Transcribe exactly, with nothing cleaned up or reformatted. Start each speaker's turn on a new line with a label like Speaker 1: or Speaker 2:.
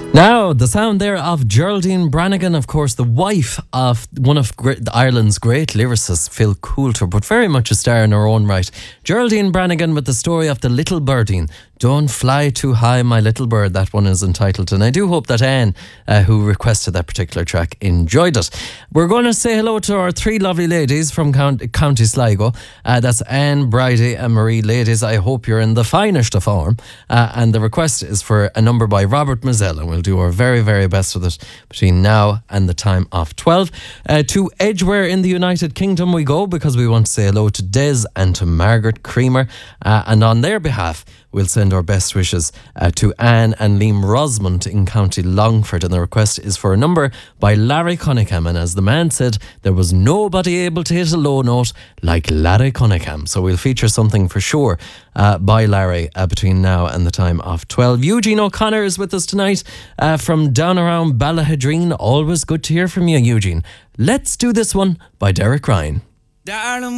Speaker 1: Now, the sound there of Geraldine Brannigan, of course, the wife of one of great, Ireland's great lyricists, Phil Coulter, but very much a star in her own right. Geraldine Brannigan with the story of the little birding. Don't fly too high, my little bird, that one is entitled. And I do hope that Anne, uh, who requested that particular track, enjoyed it. We're going to say hello to our three lovely ladies from Count- County Sligo. Uh, that's Anne, Bridie and Marie. Ladies, I hope you're in the finest of form. Uh, and the request is for a number by Robert Mazzell, and we'll do our very, very best with it between now and the time of twelve. Uh, to Edgware in the United Kingdom we go, because we want to say hello to Des and to Margaret Creamer. Uh, and on their behalf, we'll send our best wishes uh, to Anne and Liam Rosamond in County Longford. And the request is for a number by Larry Cunningham. And as the man said, there was nobody able to hit a low note like Larry Cunningham. So we'll feature something for sure uh, by Larry uh, between now and the time of twelve. Eugene O'Connor is with us tonight uh, from down around Ballahadreen. Always good to hear from you, Eugene. Let's do this one by Derek Ryan.
Speaker 2: Darling,